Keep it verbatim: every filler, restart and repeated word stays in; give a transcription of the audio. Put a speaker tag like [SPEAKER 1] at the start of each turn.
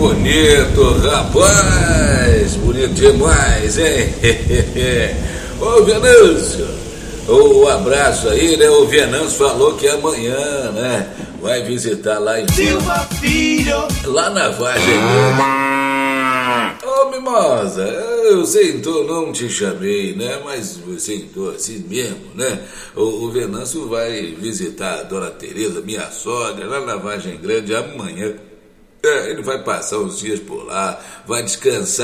[SPEAKER 1] bonito, rapaz, bonito demais, hein? Ô Venâncio, o abraço aí, né? O Venâncio falou que amanhã, né, vai visitar lá em
[SPEAKER 2] Silva Filho,
[SPEAKER 1] lá na Vargem Grande. Ô Mimosa, eu sentou, não te chamei, né? Mas sentou assim mesmo, né? O, o Venâncio vai visitar a Dona Tereza, minha sogra, lá na Vargem Grande amanhã. É, ele vai passar uns dias por lá, vai descansar.